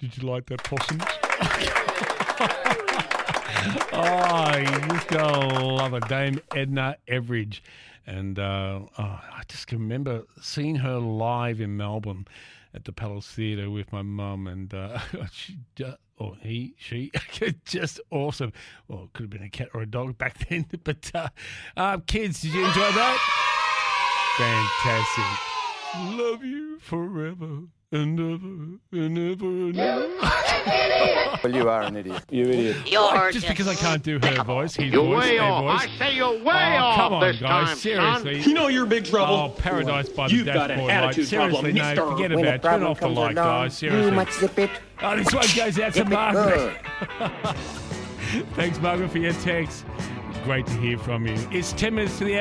Did you like that possum? You just gotta love it. Dame Edna Everage. And I just can remember seeing her live in Melbourne at the Palace Theatre with my mum, and she just awesome. Well, it could have been a cat or a dog back then, but kids, did you enjoy that? Fantastic. Love you forever and ever and ever and ever. Well, you are an idiot. You idiot. Just because I can't do her voice, his You're voice, way her off. voice. I say you're way off Come on, this guys, time, seriously. son. You know you're big trouble. Oh, Paradise by the You've got an Dashboard Light. attitude Seriously, problem, no, mister. forget When about a it. Turn problem off the comes light, along, guys. Seriously. you must zip it. Oh, this one goes out to Zip it Margaret. good. Thanks, Margaret, for your text. It's great to hear from you. It's 10 minutes to the hour.